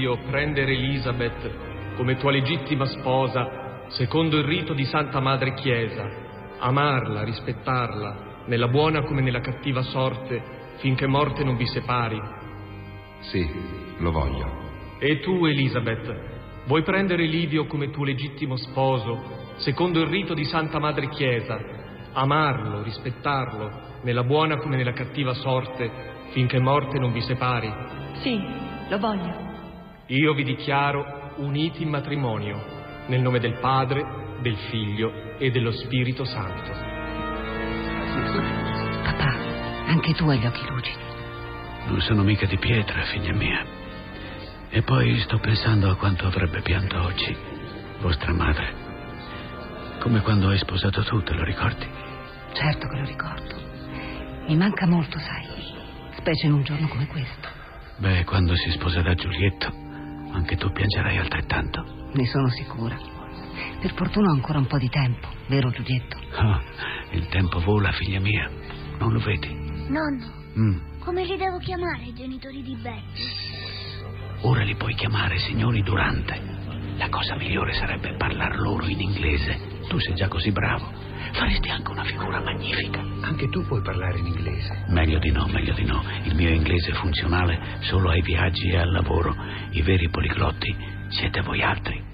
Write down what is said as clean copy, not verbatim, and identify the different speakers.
Speaker 1: Livio prendere Elisabeth come tua legittima sposa, secondo il rito di Santa Madre Chiesa, amarla, rispettarla, nella buona come nella cattiva sorte, finché morte non vi separi?
Speaker 2: Sì, lo voglio.
Speaker 1: E tu, Elisabeth, vuoi prendere Livio come tuo legittimo sposo, secondo il rito di Santa Madre Chiesa, amarlo, rispettarlo, nella buona come nella cattiva sorte, finché morte non vi separi?
Speaker 3: Sì, lo voglio.
Speaker 1: Io vi dichiaro uniti in matrimonio, nel nome del Padre, del Figlio e dello Spirito Santo.
Speaker 4: Papà, anche tu hai gli occhi lucidi.
Speaker 5: Non sono mica di pietra, figlia mia. E poi sto pensando a quanto avrebbe pianto oggi vostra madre. Come quando hai sposato tu, te lo ricordi?
Speaker 4: Certo che lo ricordo. Mi manca molto, sai, specie in un giorno come questo.
Speaker 5: Beh, quando si sposerà Giulietto, anche tu piangerai altrettanto.
Speaker 4: Ne sono sicura. Per fortuna ho ancora un po' di tempo, vero Giulietto?
Speaker 5: Oh, il tempo vola, figlia mia. Non lo vedi?
Speaker 6: Nonno, come li devo chiamare i genitori di Betty?
Speaker 5: Ora li puoi chiamare signori Durante. La cosa migliore sarebbe parlar loro in inglese. Tu sei già così bravo. Faresti anche una figura magnifica.
Speaker 7: Anche tu puoi parlare in inglese.
Speaker 5: Meglio di no, meglio di no. Il mio inglese è funzionale solo ai viaggi e al lavoro. I veri poliglotti siete voi altri.